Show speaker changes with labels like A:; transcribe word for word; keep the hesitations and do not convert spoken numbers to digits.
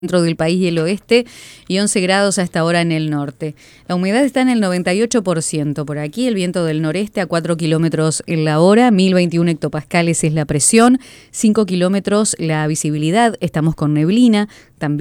A: Centro del país y el oeste, y once grados a esta hora en el norte. La humedad está en el noventa y ocho por ciento por aquí, el viento del noreste a cuatro kilómetros en la hora, mil veintiuno hectopascales es la presión, cinco kilómetros la visibilidad, estamos con neblina, también